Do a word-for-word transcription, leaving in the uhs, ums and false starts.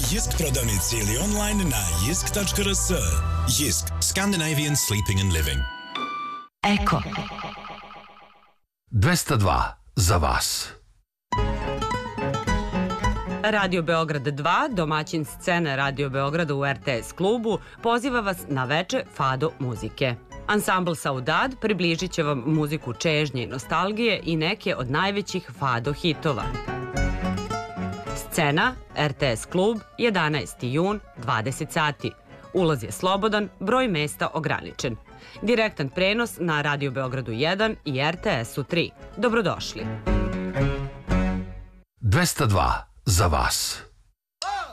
Jisk prodavnici ili online na jisk tačka rs. Jisk, Scandinavian Sleeping and Living. Eko. dvesta dva za vas. Radio Beograd dva, domaćin scene Radio Beograda u R T S klubu, poziva vas na veče fado muzike. Ansambl Saudade približit će vam muziku čežnje i nostalgije i neke od najvećih fado hitova. Scena, R T S klub, jedanaesti jun, dvadeset sati. Ulaz je slobodan, broj mesta ograničen. Direktan prenos na Radio Beogradu jedan i R T S-u tri. Dobrodošli. dvesta dva za vas.